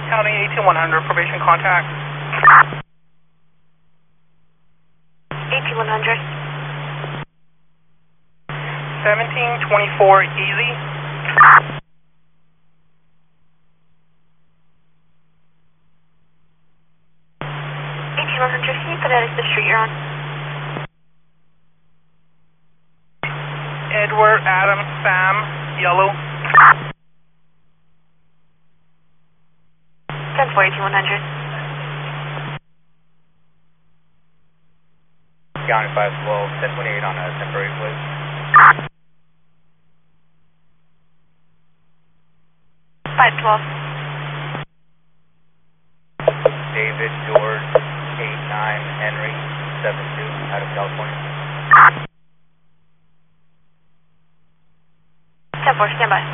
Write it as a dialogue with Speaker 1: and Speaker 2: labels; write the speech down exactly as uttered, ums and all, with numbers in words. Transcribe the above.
Speaker 1: County eighteen one hundred, probation contact.
Speaker 2: eighteen one hundred.
Speaker 1: seventeen twenty-four, easy.
Speaker 2: eighteen one hundred, can you put that as the street you're on?
Speaker 1: Edward, Adam, Sam, yellow.
Speaker 2: ten four, eighteen one hundred.
Speaker 3: County five twelve, ten twenty-eight on a temporary place.
Speaker 2: five twelve.
Speaker 3: David, George, eight nine, Henry, seven two, out of California.
Speaker 2: ten four, stand by.